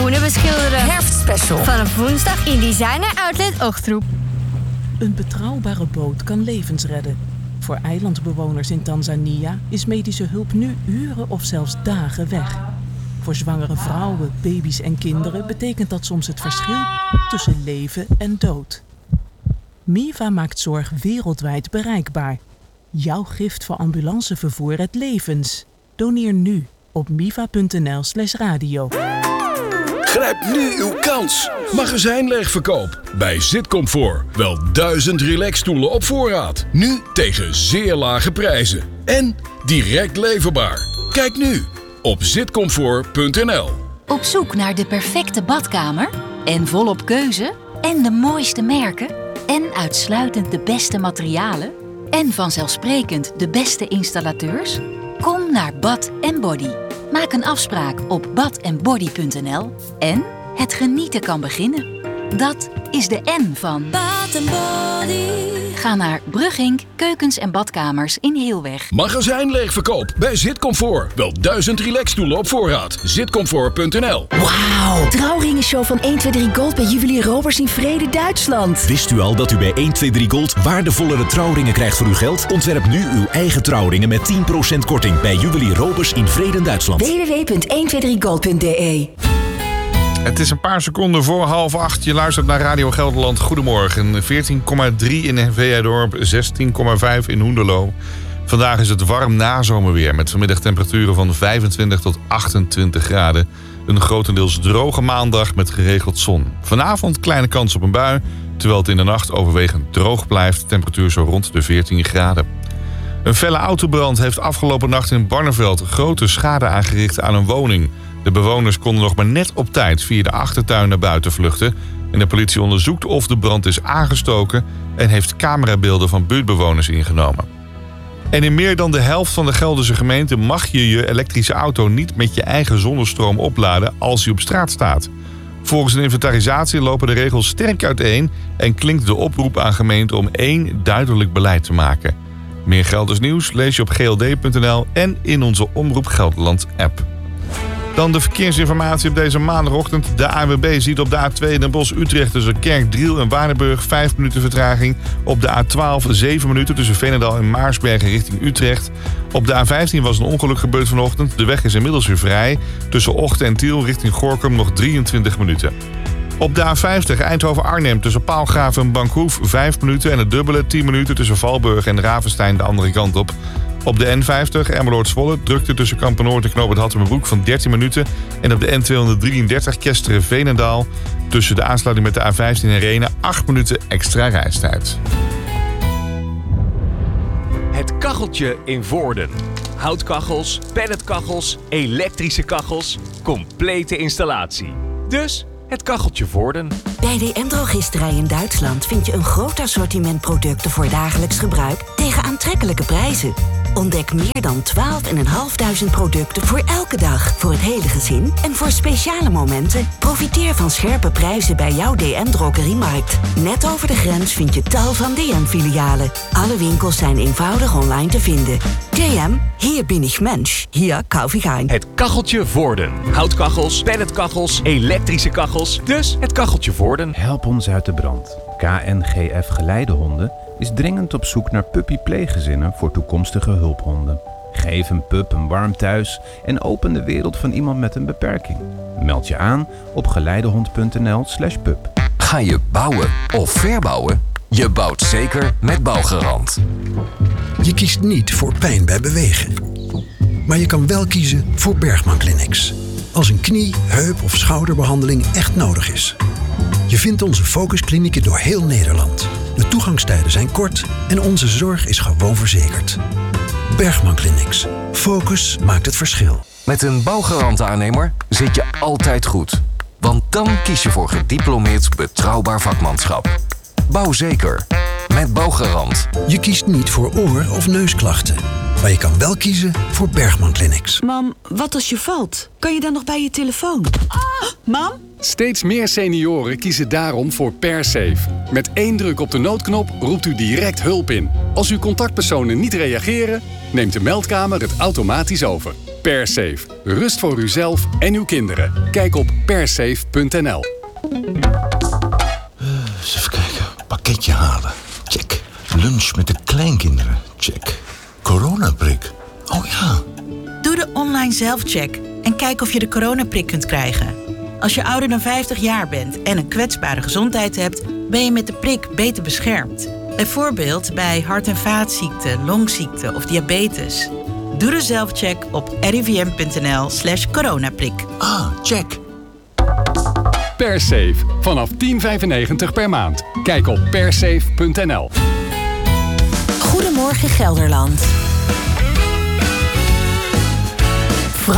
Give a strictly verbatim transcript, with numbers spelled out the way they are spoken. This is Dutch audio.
schoenen beschilderen. Herfstspecial. Vanaf woensdag in Designer Outlet Ochtroep. Een betrouwbare boot kan levens redden. Voor eilandbewoners in Tanzania is medische hulp nu uren of zelfs dagen weg. Voor zwangere vrouwen, baby's en kinderen betekent dat soms het verschil tussen leven en dood. Miva maakt zorg wereldwijd bereikbaar. Jouw gift voor ambulancevervoer redt levens. Doneer nu op miva.nl slash radio. Grijp nu uw kans. Magazijnleegverkoop bij Zitcomfort. Wel duizend relaxstoelen op voorraad. Nu tegen zeer lage prijzen. En direct leverbaar. Kijk nu op zitcomfort punt n l. Op zoek naar de perfecte badkamer? En volop keuze? En de mooiste merken? En uitsluitend de beste materialen? En vanzelfsprekend de beste installateurs? Kom naar Bath and Body. Maak een afspraak op bath and body punt n l en het genieten kan beginnen. Dat is de N van Bath and Body. Ga naar Brugink Keukens en Badkamers in Heelweg. Magazijnleegverkoop bij Zitcomfort. Wel duizend relaxstoelen op voorraad. zitcomfort punt n l. Wauw! Trouwringenshow van één twee drie Gold bij Juwelier Roberts in Vrede, Duitsland. Wist u al dat u bij één twee drie Gold waardevollere trouwringen krijgt voor uw geld? Ontwerp nu uw eigen trouwringen met tien procent korting bij Juwelier Roberts in Vrede, Duitsland. w w w punt een twee drie gold punt d e. Het is een paar seconden voor half acht. Je luistert naar Radio Gelderland. Goedemorgen. veertien komma drie in Veadorp, zestien komma vijf in Hoenderloo. Vandaag is het warm nazomerweer met vanmiddag temperaturen van vijfentwintig tot achtentwintig graden. Een grotendeels droge maandag met geregeld zon. Vanavond kleine kans op een bui, terwijl het in de nacht overwegend droog blijft. Temperatuur zo rond de veertien graden. Een felle autobrand heeft afgelopen nacht in Barneveld grote schade aangericht aan een woning. De bewoners konden nog maar net op tijd via de achtertuin naar buiten vluchten. En de politie onderzoekt of de brand is aangestoken en heeft camerabeelden van buurtbewoners ingenomen. En in meer dan de helft van de Gelderse gemeenten mag je je elektrische auto niet met je eigen zonnestroom opladen als die op straat staat. Volgens een inventarisatie lopen de regels sterk uiteen en klinkt de oproep aan gemeenten om één duidelijk beleid te maken. Meer Gelders nieuws lees je op g l d punt n l en in onze Omroep Gelderland app. Dan de verkeersinformatie op deze maandagochtend. De A W B ziet op de A twee Den Bosch-Utrecht tussen Kerkdriel en Waardenburg vijf minuten vertraging. Op de A twaalf zeven minuten tussen Veenendaal en Maarsbergen richting Utrecht. Op de A vijftien was een ongeluk gebeurd vanochtend. De weg is inmiddels weer vrij. Tussen Ochten en Tiel richting Gorinchem nog drieëntwintig minuten. Op de A vijftig Eindhoven-Arnhem tussen Paalgraven en Bankhoef vijf minuten en het dubbele tien minuten tussen Valburg en Ravenstein de andere kant op. Op de N vijftig Emmeloord-Zwolle drukte tussen Kampen-Noord en Knoop het Hattemerbroek van dertien minuten. En op de N tweehonderddrieëndertig Kesteren-Veenendaal tussen de aansluiting met de A vijftien en Renen acht minuten extra reistijd. Het kacheltje in Voorden. Houtkachels, pelletkachels, elektrische kachels, complete installatie. Dus het kacheltje Voorden. Bij D M Drogisterij in Duitsland vind je een groot assortiment producten voor dagelijks gebruik tegen aantrekkelijke prijzen. Ontdek meer dan twaalfduizend vijfhonderd producten voor elke dag, voor het hele gezin en voor speciale momenten. Profiteer van scherpe prijzen bij jouw D M Drogeriemarkt. Net over de grens vind je tal van D M-filialen. Alle winkels zijn eenvoudig online te vinden. D M, hier bin ich Mensch, hier kauf ich ein. Het kacheltje Voorden. Houtkachels, pelletkachels, elektrische kachels. Dus het kacheltje Voorden. Help ons uit de brand. K N G F Geleidehonden is dringend op zoek naar puppy-pleeggezinnen voor toekomstige hulphonden. Geef een pup een warm thuis en open de wereld van iemand met een beperking. Meld je aan op geleidehond punt n l slash pup. Ga je bouwen of verbouwen? Je bouwt zeker met Bouwgarant. Je kiest niet voor pijn bij bewegen. Maar je kan wel kiezen voor Bergman Clinics. Als een knie, heup of schouderbehandeling echt nodig is. Je vindt onze focusklinieken door heel Nederland. De toegangstijden zijn kort en onze zorg is gewoon verzekerd. Bergman Clinics. Focus maakt het verschil. Met een Bouwgarant-aannemer zit je altijd goed. Want dan kies je voor gediplomeerd betrouwbaar vakmanschap. Bouw zeker. Met Bouwgarant. Je kiest niet voor oor- of neusklachten. Maar je kan wel kiezen voor Bergman Clinics. Mam, wat als je valt? Kan je dan nog bij je telefoon? Ah, mam? Steeds meer senioren kiezen daarom voor PerSafe. Met één druk op de noodknop roept u direct hulp in. Als uw contactpersonen niet reageren, neemt de meldkamer het automatisch over. Persafe. Rust voor uzelf en uw kinderen. Kijk op persafe punt n l. Eens even kijken. Pakketje halen. Check. Lunch met de kleinkinderen. Check. Coronaprik. Oh ja. Doe de online zelfcheck en kijk of je de coronaprik kunt krijgen. Als je ouder dan vijftig jaar bent en een kwetsbare gezondheid hebt, ben je met de prik beter beschermd. Bijvoorbeeld bij hart- en vaatziekten, longziekte of diabetes. Doe de zelfcheck op r i v m punt n l slash coronaprik. Ah, check. Persafe. Vanaf tien vijfennegentig per maand. Kijk op persafe punt n l. Goedemorgen Gelderland.